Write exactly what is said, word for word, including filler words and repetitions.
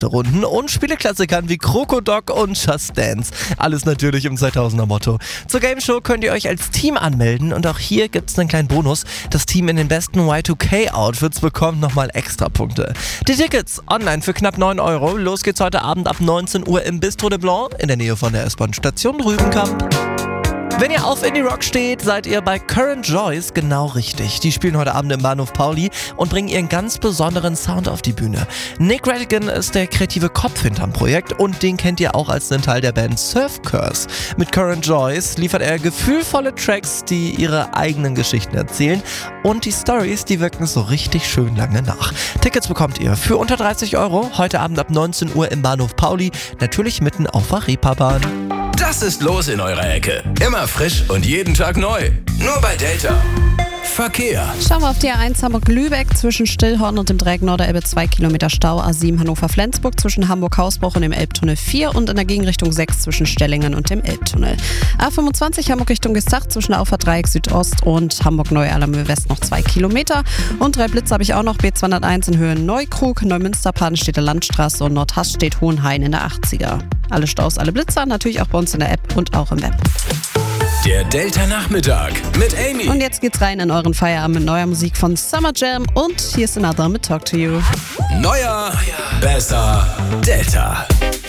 Runden und Spieleklassikern wie Krokodok und Just Dance. Alles natürlich im zweitausender-Motto. Zur Game Show könnt ihr euch als Team anmelden und auch hier gibt's einen kleinen Bonus. Das Team in den besten Y zwei K-Outfits bekommt nochmal extra Punkte. Die Tickets online für knapp neun Euro. Los geht's heute Abend ab neunzehn Uhr im Bistro de Blanc in der Nähe von der S-Bahn-Station Rübenkamp. Wenn ihr auf Indie-Rock steht, seid ihr bei Current Joys genau richtig. Die spielen heute Abend im Bahnhof Pauli und bringen ihren ganz besonderen Sound auf die Bühne. Nick Radigan ist der kreative Kopf hinterm Projekt und den kennt ihr auch als einen Teil der Band Surf Curse. Mit Current Joys liefert er gefühlvolle Tracks, die ihre eigenen Geschichten erzählen und die Stories, die wirken so richtig schön lange nach. Tickets bekommt ihr für unter dreißig Euro heute Abend ab neunzehn Uhr im Bahnhof Pauli, natürlich mitten auf der Reeperbahn. Das ist los in eurer Ecke. Immer frisch und jeden Tag neu. Nur bei Delta. Verkehr. Schauen wir auf die A eins Hamburg-Lübeck zwischen Stillhorn und dem Dreieck Norderelbe zwei Kilometer Stau, A sieben Hannover-Flensburg zwischen Hamburg-Hausbruch und dem Elbtunnel vier und in der Gegenrichtung sechs zwischen Stellingen und dem Elbtunnel. A fünfundzwanzig Hamburg Richtung Gestach zwischen Auffahrt Dreieck Südost und Hamburg-Neu-Alamö West noch zwei Kilometer. Und drei Blitze habe ich auch noch, B zweihunderteins in Höhe Neukrug, Neumünster-Padenstädter Landstraße und Nordhaststedt Hohenhain in der achtziger. Alle Staus, alle Blitzer, natürlich auch bei uns in der App und auch im Web. Der Delta-Nachmittag mit Amy. Und jetzt geht's rein in euren Feierabend mit neuer Musik von Summer Jam und hier ist Another mit Talk to You. Neuer, besser, Delta.